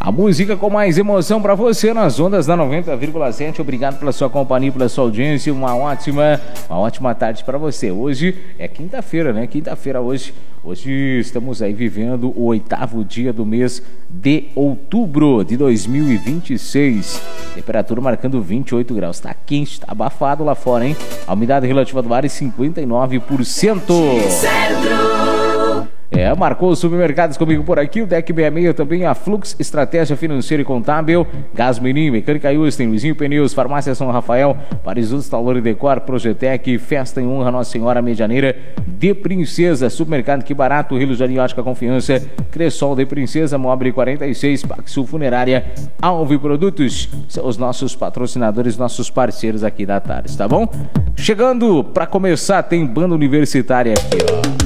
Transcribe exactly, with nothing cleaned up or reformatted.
A música com mais emoção para você nas ondas da noventa vírgula sete. Obrigado pela sua companhia, pela sua audiência. Uma ótima, uma ótima tarde para você. Hoje é quinta-feira, né? Quinta-feira hoje. Hoje estamos aí vivendo o oitavo dia do mês de outubro de dois mil e vinte e seis. Temperatura marcando vinte e oito graus. Tá quente, tá abafado lá fora, hein? A umidade relativa do ar é cinquenta e nove por cento. É, marcou os supermercados comigo por aqui, o D E C sessenta e seis também, a Flux, Estratégia Financeira e Contábil, Gás Mirim, Mecânica Houston, Luizinho Pneus, Farmácia São Rafael, Parisus, Talor e Decor, Projetec, Festa em Honra Nossa Senhora Medianeira de Princesa, Supermercado Que Barato, Rio Janeiro, Ótica Confiança, Cressol de Princesa, Mobre quarenta e seis, Paxul Funerária, Alve Produtos, são os nossos patrocinadores, nossos parceiros aqui da tarde, tá bom? Chegando, para começar, tem Banda Universitária aqui, ó.